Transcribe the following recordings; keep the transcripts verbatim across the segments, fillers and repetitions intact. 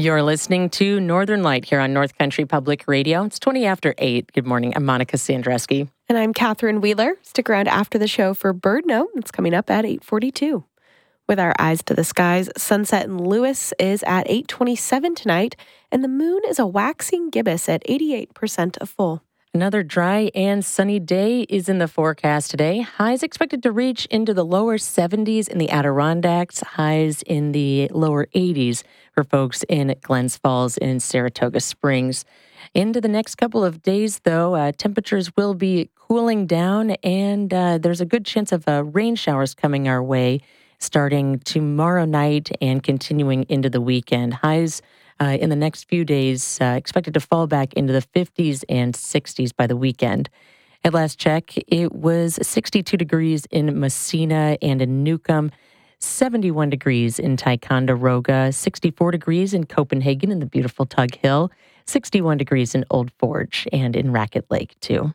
You're listening to Northern Light here on North Country Public Radio. It's twenty after eight. Good morning. I'm Monica Sandreski. And I'm Catherine Wheeler. Stick around after the show for Bird Note. It's coming up at eight forty-two. With our eyes to the skies, sunset in Lewis is at eight twenty-seven tonight, and the moon is a waxing gibbous at eighty-eight percent of full. Another dry and sunny day is in the forecast today. Highs expected to reach into the lower seventies in the Adirondacks, highs in the lower eighties for folks in Glens Falls and Saratoga Springs. Into the next couple of days, though, uh, temperatures will be cooling down, and uh, there's a good chance of uh, rain showers coming our way starting tomorrow night and continuing into the weekend. Highs Uh, in the next few days, uh, expected to fall back into the fifties and sixties by the weekend. At last check, it was sixty-two degrees in Messina and in Newcomb, seventy-one degrees in Ticonderoga, sixty-four degrees in Copenhagen in the beautiful Tug Hill, sixty-one degrees in Old Forge and in Racket Lake, too.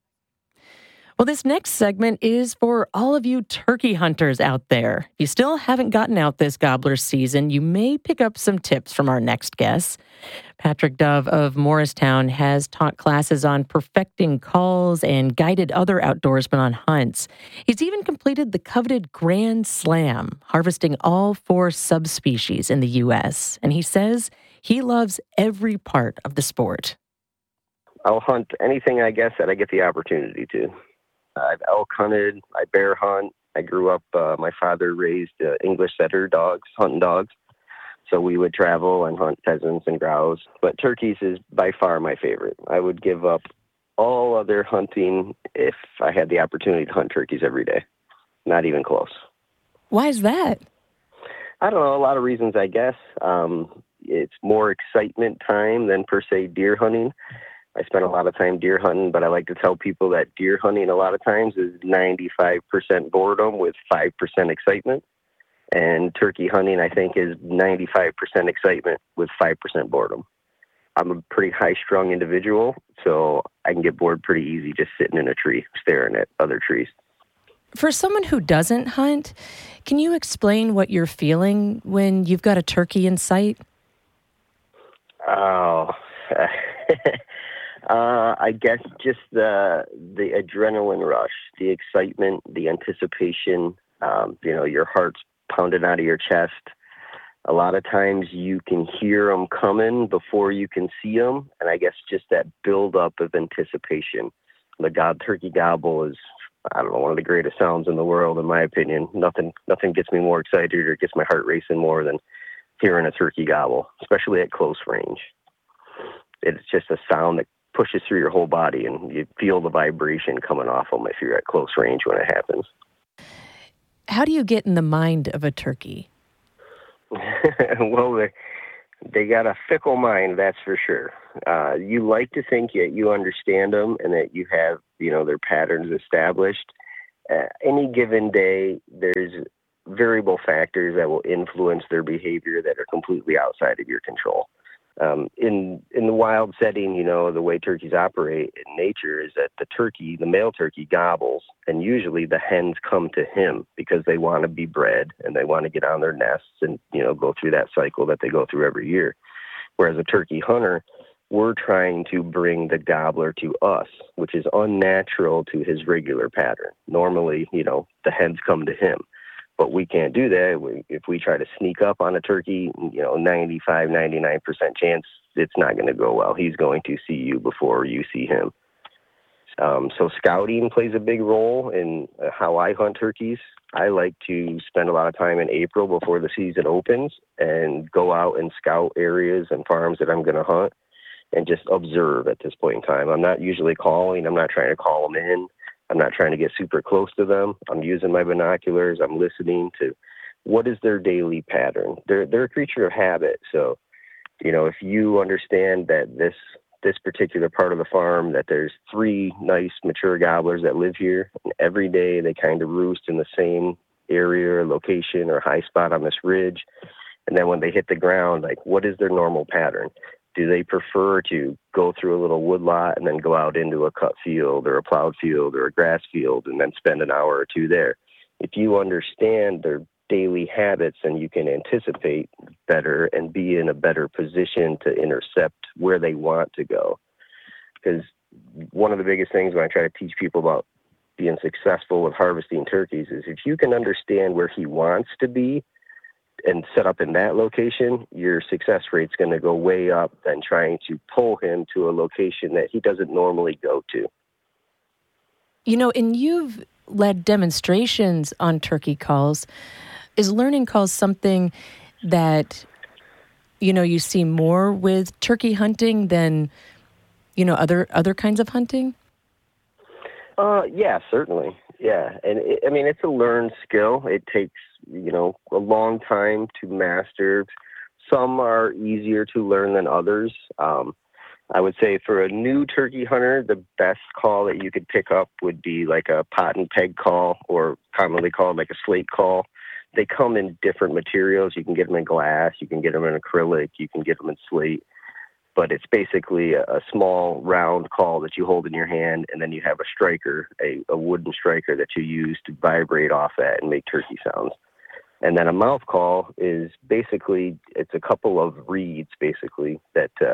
Well, this next segment is for all of you turkey hunters out there. If you still haven't gotten out this gobbler season, you may pick up some tips from our next guest. Patrick Dove of Morristown has taught classes on perfecting calls and guided other outdoorsmen on hunts. He's even completed the coveted Grand Slam, harvesting all four subspecies in the U S. And he says he loves every part of the sport. I'll hunt anything, I guess, that I get the opportunity to. I've elk hunted, I bear hunt. I grew up, uh, my father raised uh, English setter dogs, hunting dogs. So we would travel and hunt pheasants and grouse. But turkeys is by far my favorite. I would give up all other hunting if I had the opportunity to hunt turkeys every day. Not even close. Why is that? I don't know, a lot of reasons, I guess. Um, it's more excitement time than per se deer hunting. I spend a lot of time deer hunting, but I like to tell people that deer hunting a lot of times is ninety-five percent boredom with five percent excitement. And turkey hunting, I think, is ninety-five percent excitement with five percent boredom. I'm a pretty high-strung individual, so I can get bored pretty easy just sitting in a tree, staring at other trees. For someone who doesn't hunt, can you explain what you're feeling when you've got a turkey in sight? Oh... Uh, I guess just the the adrenaline rush, the excitement, the anticipation, um, you know, your heart's pounding out of your chest. A lot of times you can hear them coming before you can see them, and I guess just that buildup of anticipation. The gob turkey gobble is, I don't know, one of the greatest sounds in the world, in my opinion. Nothing, nothing gets me more excited or gets my heart racing more than hearing a turkey gobble, especially at close range. It's just a sound that pushes through your whole body, and you feel the vibration coming off them if you're at close range when it happens. How do you get in the mind of a turkey? Well, they, they got a fickle mind, that's for sure. Uh, you like to think that you understand them and that you have, you know, their patterns established. Uh, any given day, there's variable factors that will influence their behavior that are completely outside of your control. Um, in in the wild setting, you know, the way turkeys operate in nature is that the turkey, the male turkey, gobbles, and usually the hens come to him because they want to be bred and they want to get on their nests and, you know, go through that cycle that they go through every year. Whereas a turkey hunter, we're trying to bring the gobbler to us, which is unnatural to his regular pattern. Normally, you know, the hens come to him. But we can't do that. We, if we try to sneak up on a turkey, you know, ninety-five, ninety-nine percent chance it's not going to go well. He's going to see you before you see him. Um, so scouting plays a big role in how I hunt turkeys. I like to spend a lot of time in April before the season opens and go out and scout areas and farms that I'm going to hunt and just observe at this point in time. I'm not usually calling. I'm not trying to call them in. I'm not trying to get super close to them. I'm using my binoculars. I'm listening to what is their daily pattern. They're they're a creature of habit. So, you know, if you understand that this this particular part of the farm, that there's three nice mature gobblers that live here, and every day they kind of roost in the same area or location or high spot on this ridge. And then when they hit the ground, like, what is their normal pattern? Do they prefer to go through a little woodlot and then go out into a cut field or a plowed field or a grass field and then spend an hour or two there? If you understand their daily habits and you can anticipate better and be in a better position to intercept where they want to go. Because one of the biggest things when I try to teach people about being successful with harvesting turkeys is if you can understand where he wants to be and set up in that location, your success rate's going to go way up than trying to pull him to a location that he doesn't normally go to. You know, and you've led demonstrations on turkey calls. Is learning calls something that, you know, you see more with turkey hunting than, you know, other other kinds of hunting? Uh, yeah, certainly. Yeah. And it, I mean, it's a learned skill. It takes, you know, a long time to master. Some are easier to learn than others. Um, I would say for a new turkey hunter, the best call that you could pick up would be like a pot and peg call, or commonly called like a slate call. They come in different materials. You can get them in glass, you can get them in acrylic, you can get them in slate. But it's basically a, a small round call that you hold in your hand, and then you have a striker, a, a wooden striker that you use to vibrate off that and make turkey sounds. And then a mouth call is basically, it's a couple of reeds, basically, that uh,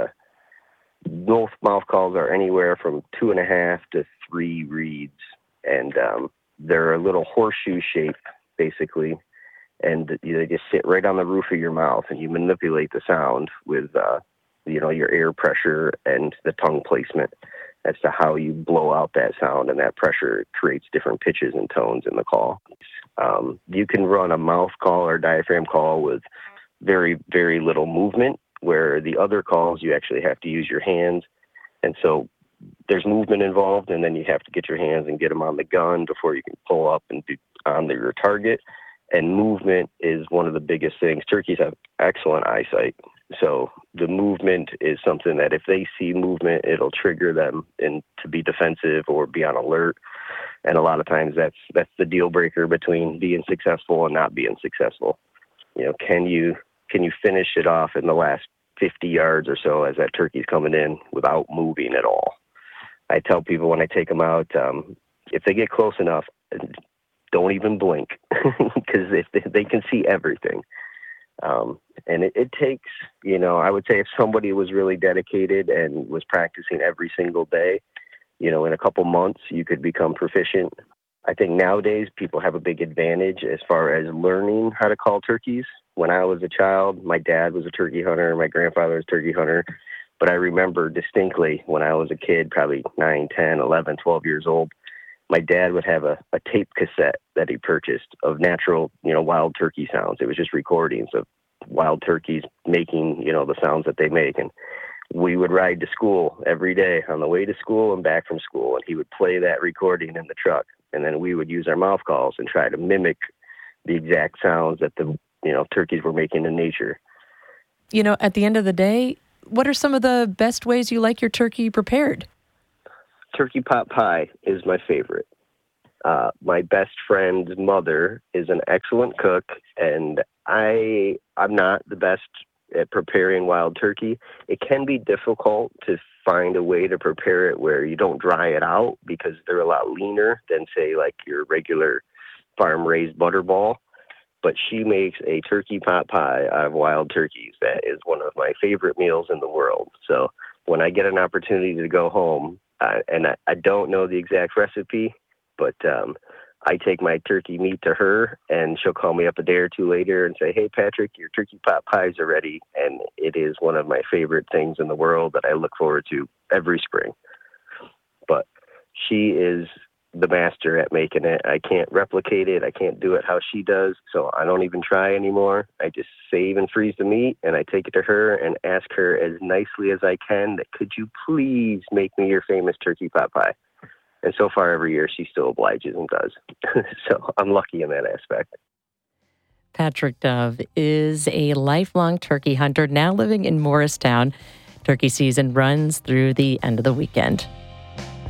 most mouth calls are anywhere from two and a half to three reeds. And um, they're a little horseshoe shape, basically. And you know, they just sit right on the roof of your mouth, and you manipulate the sound with, uh, you know, your air pressure and the tongue placement as to how you blow out that sound, and that pressure creates different pitches and tones in the call. Um, you can run a mouth call or diaphragm call with very, very little movement, where the other calls you actually have to use your hands. And so there's movement involved, and then you have to get your hands and get them on the gun before you can pull up and be on your target. And movement is one of the biggest things. Turkeys have excellent eyesight. So the movement is something that if they see movement, it'll trigger them in, to be defensive or be on alert. And a lot of times that's that's the deal breaker between being successful and not being successful. You know, can you can you finish it off in the last fifty yards or so as that turkey's coming in without moving at all? I tell people when I take them out, um, if they get close enough, don't even blink, because if they, they can see everything. Um, and it, it takes, you know, I would say if somebody was really dedicated and was practicing every single day, you know, in a couple months, you could become proficient. I think nowadays people have a big advantage as far as learning how to call turkeys. When I was a child, my dad was a turkey hunter, my grandfather was a turkey hunter. But I remember distinctly when I was a kid, probably nine, ten, eleven, twelve years old, my dad would have a, a tape cassette that he purchased of natural, you know, wild turkey sounds. It was just recordings of wild turkeys making, you know, the sounds that they make. And we would ride to school every day on the way to school and back from school. And he would play that recording in the truck. And then we would use our mouth calls and try to mimic the exact sounds that the, you know, turkeys were making in nature. You know, at the end of the day, what are some of the best ways you like your turkey prepared? Turkey pot pie is my favorite. Uh, my best friend's mother is an excellent cook, and I, I'm not the best at preparing wild turkey. It can be difficult to find a way to prepare it where you don't dry it out, because they're a lot leaner than, say, like your regular farm-raised butterball. But she makes a turkey pot pie out of wild turkeys that is one of my favorite meals in the world. So when I get an opportunity to go home, uh, and I, I don't know the exact recipe, but um, I take my turkey meat to her, and she'll call me up a day or two later and say, "Hey, Patrick, your turkey pot pies are ready." And it is one of my favorite things in the world that I look forward to every spring. But she is the master at making it. I can't replicate it. I can't do it how she does, so I don't even try anymore. I just save and freeze the meat, and I take it to her and ask her as nicely as I can that, "Could you please make me your famous turkey pot pie?" And so far every year she still obliges and does. So I'm lucky in that aspect. Patrick Dove is a lifelong turkey hunter now living in Morristown. Turkey season runs through the end of the weekend.